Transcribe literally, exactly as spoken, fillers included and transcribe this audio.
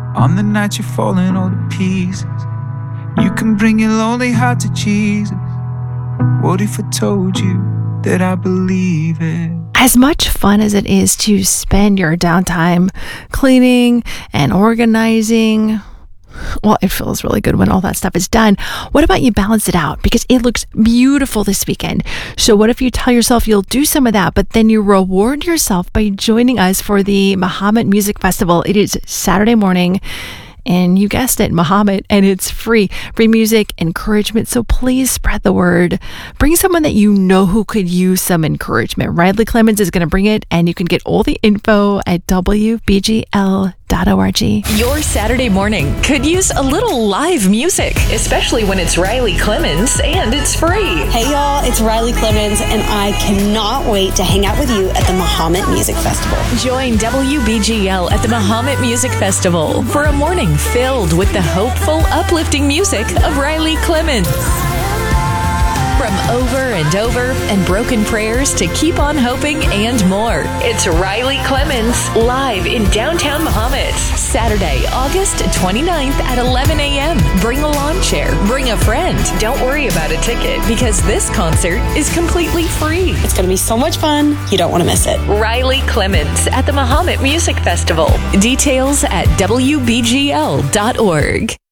On the night you're falling all to pieces, you can bring your lonely heart to Jesus. What if I told you that I believe it? As much fun as it is to spend your downtime cleaning and organizing, well, it feels really good when all that stuff is done. What about you balance it out? Because it looks beautiful this weekend. So what if you tell yourself you'll do some of that, but then you reward yourself by joining us for the Mahomet Music Festival? It is Saturday morning. And you guessed it, Mahomet, and it's free. Free music, encouragement. So please spread the word. Bring someone that you know who could use some encouragement. Riley Clemens is going to bring it, and you can get all the info at W B G L dot org. Your Saturday morning could use a little live music, especially when it's Riley Clemens and it's free. Hey y'all, it's Riley Clemens, and I cannot wait to hang out with you at the Mahomet Music Festival. Join W B G L at the Mahomet Music Festival for a morning filled with the hopeful, uplifting music of Riley Clemens. From Over and Over and Broken Prayers to Keep on Hoping and more. It's Riley Clemens live in downtown Mahomet. Saturday, August twenty-ninth at eleven a.m. Bring a lawn chair. Bring a friend. Don't worry about a ticket because this concert is completely free. It's going to be so much fun. You don't want to miss it. Riley Clemens at the Mahomet Music Festival. Details at W B G L dot org.